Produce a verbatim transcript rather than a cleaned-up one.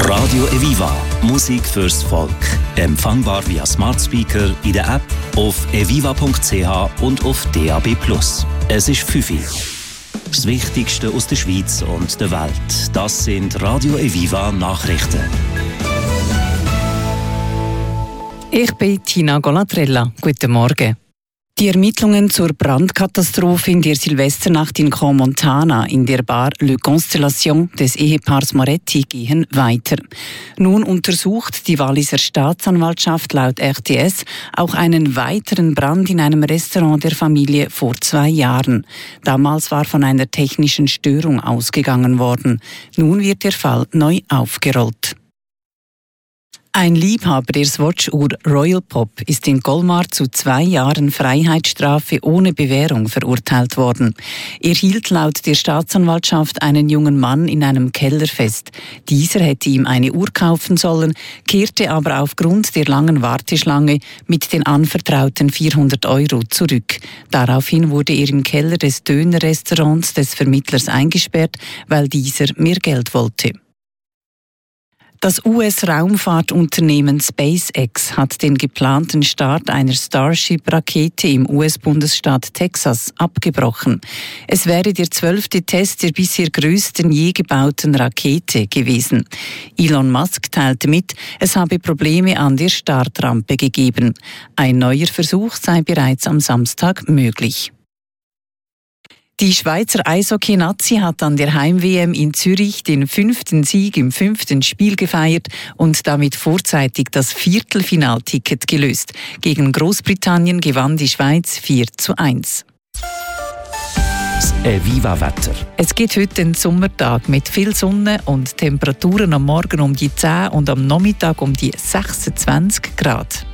Radio Eviva. Musik fürs Volk. Empfangbar via Smart Speaker, in der App, auf eviva punkt c h und auf D A B plus. Es ist fünf Uhr. Das Wichtigste aus der Schweiz und der Welt. Das sind Radio Eviva Nachrichten. Ich bin Tina Golatrella. Guten Morgen. Die Ermittlungen zur Brandkatastrophe in der Silvesternacht in Crans-Montana in der Bar Le Constellation des Ehepaars Moretti gehen weiter. Nun untersucht die Walliser Staatsanwaltschaft laut R T S auch einen weiteren Brand in einem Restaurant der Familie vor zwei Jahren. Damals war von einer technischen Störung ausgegangen worden. Nun wird der Fall neu aufgerollt. Ein Liebhaber der Swatch-Uhr Royal Pop ist in Colmar zu zwei Jahren Freiheitsstrafe ohne Bewährung verurteilt worden. Er hielt laut der Staatsanwaltschaft einen jungen Mann in einem Keller fest. Dieser hätte ihm eine Uhr kaufen sollen, kehrte aber aufgrund der langen Warteschlange mit den anvertrauten vierhundert Euro zurück. Daraufhin wurde er im Keller des Dönerrestaurants des Vermittlers eingesperrt, weil dieser mehr Geld wollte. Das U S-Raumfahrtunternehmen SpaceX hat den geplanten Start einer Starship-Rakete im U S-Bundesstaat Texas abgebrochen. Es wäre der zwölfte Test der bisher größten je gebauten Rakete gewesen. Elon Musk teilte mit, es habe Probleme an der Startrampe gegeben. Ein neuer Versuch sei bereits am Samstag möglich. Die Schweizer Eishockey-Nazi hat an der Heim-W M in Zürich den fünften Sieg im fünften Spiel gefeiert und damit vorzeitig das Viertelfinalticket gelöst. Gegen Großbritannien gewann die Schweiz vier zu eins. Das Eviva-Wetter. Es gibt heute einen Sommertag mit viel Sonne und Temperaturen am Morgen um die zehn und am Nachmittag um die sechsundzwanzig Grad.